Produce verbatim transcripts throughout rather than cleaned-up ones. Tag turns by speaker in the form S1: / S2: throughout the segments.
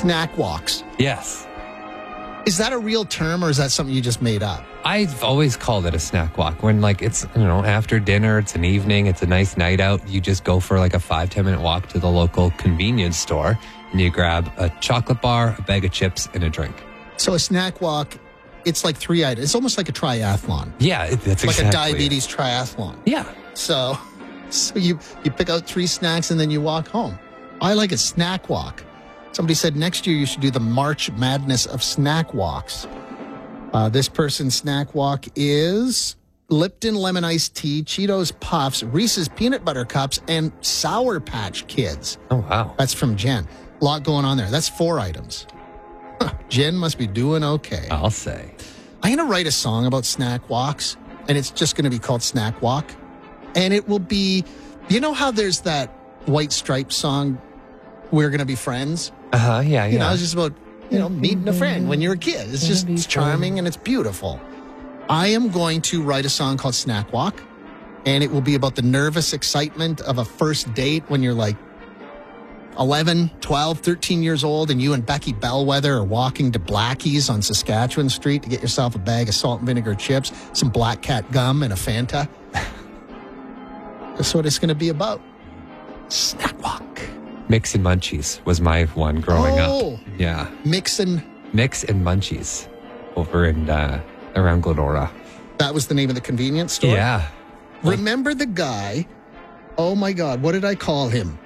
S1: Snack walks.
S2: Yes.
S1: Is that a real term or is that something you just made up?
S2: I've always called it a snack walk. When, like, it's, you know, after dinner, it's an evening, it's a nice night out. You just go for like a five, ten minute walk to the local convenience store and you grab a chocolate bar, a bag of chips, and a drink.
S1: So a snack walk, it's like three items. It's almost like a triathlon.
S2: Yeah, it, that's
S1: like
S2: exactly
S1: a diabetes triathlon.
S2: Yeah.
S1: So, so you, you pick out three snacks and then you walk home. I like a snack walk. Somebody said next year you should do the March Madness of snack walks. Uh, this person's snack walk is Lipton Lemon Iced Tea, Cheetos Puffs, Reese's Peanut Butter Cups, and Sour Patch Kids.
S2: Oh, wow.
S1: That's from Jen. A lot going on there. That's four items. Huh, Jen must be doing okay.
S2: I'll say.
S1: I'm going to write a song about snack walks, and it's just going to be called Snack Walk. And it will be, you know how there's that White Stripes song, We're Gonna Be Friends?
S2: Uh-huh, yeah, yeah.
S1: You know, it's just about, you know, meeting a friend when you're a kid. It's just it's charming and it's beautiful. I am going to write a song called Snack Walk, and it will be about the nervous excitement of a first date when you're like eleven, twelve, thirteen years old, and you and Becky Bellwether are walking to Blackie's on Saskatchewan Street to get yourself a bag of salt and vinegar chips, some Black Cat gum, and a Fanta. That's what it's going to be about. Snack Walk.
S2: Mix and Munchies was my one growing
S1: oh,
S2: up. Yeah.
S1: Mix and...
S2: Mix and Munchies over in, uh, around Glenora.
S1: That was the name of the convenience store?
S2: Yeah.
S1: Remember the guy? Oh my God, what did I call him?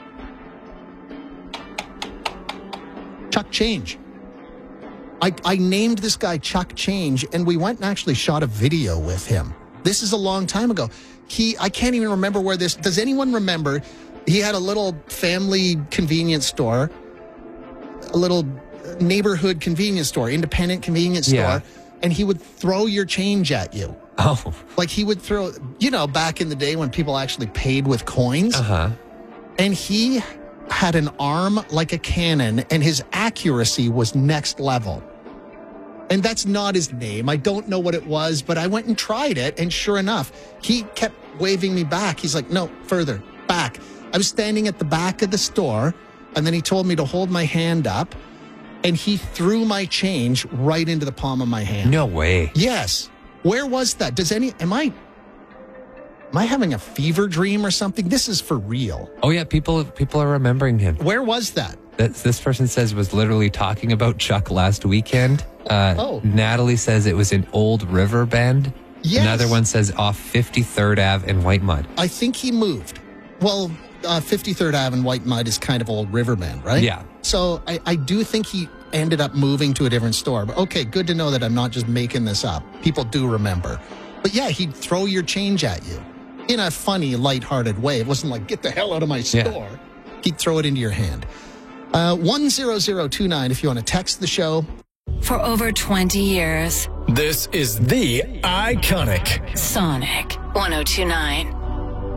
S1: Chuck Change. I, I named this guy Chuck Change, and we went and actually shot a video with him. This is a long time ago. He, I can't even remember where this... Does anyone remember... He had a little family convenience store, a little neighborhood convenience store, independent convenience store,
S2: yeah.
S1: and he would throw your change at you.
S2: Oh.
S1: Like he would throw, you know, back in the day when people actually paid with coins.
S2: Uh-huh.
S1: And he had an arm like a cannon, and his accuracy was next level. And that's not his name. I don't know what it was, but I went and tried it, and sure enough, he kept waving me back. He's like, no, further, back. I was standing at the back of the store, and then he told me to hold my hand up, and he threw my change right into the palm of my hand.
S2: No way.
S1: Yes. Where was that? Does any, am I, am I having a fever dream or something? This is for real.
S2: Oh, yeah, people people are remembering him.
S1: Where was that?
S2: This, this person says was literally talking about Chuck last weekend. Uh,
S1: oh.
S2: Natalie says it was in Old River Bend.
S1: Yes.
S2: Another one says off fifty-third Avenue in White Mud.
S1: I think he moved. Well, uh, fifty-third Avenue in White Mud is kind of Old River Bend, right?
S2: Yeah.
S1: So I, I do think he ended up moving to a different store. But okay, good to know that I'm not just making this up. People do remember. But yeah, he'd throw your change at you in a funny, lighthearted way. It wasn't like, get the hell out of my store.
S2: Yeah.
S1: He'd throw it into your hand. Uh, one zero zero two nine if you want to text the show.
S3: For over twenty years,
S4: this is the iconic
S3: Sonic one oh two nine.